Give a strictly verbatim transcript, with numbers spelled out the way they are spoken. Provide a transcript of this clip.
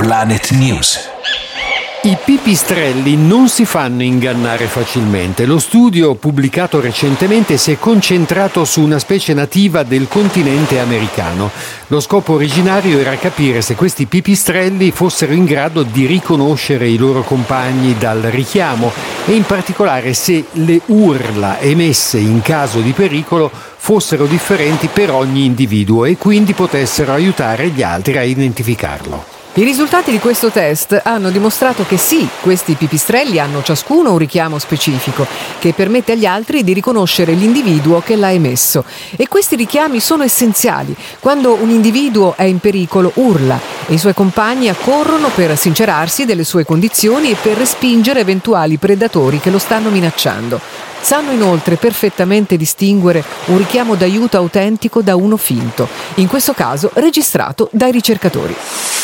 Planet News. I pipistrelli non si fanno ingannare facilmente. Lo studio pubblicato recentemente si è concentrato su una specie nativa del continente americano. Lo scopo originario era capire se questi pipistrelli fossero in grado di riconoscere i loro compagni dal richiamo e in particolare se le urla emesse in caso di pericolo fossero differenti per ogni individuo e quindi potessero aiutare gli altri a identificarlo. I risultati di questo test hanno dimostrato che sì, questi pipistrelli hanno ciascuno un richiamo specifico che permette agli altri di riconoscere l'individuo che l'ha emesso. E questi richiami sono essenziali. Quando un individuo è in pericolo urla e i suoi compagni accorrono per sincerarsi delle sue condizioni e per respingere eventuali predatori che lo stanno minacciando. Sanno inoltre perfettamente distinguere un richiamo d'aiuto autentico da uno finto, in questo caso registrato dai ricercatori.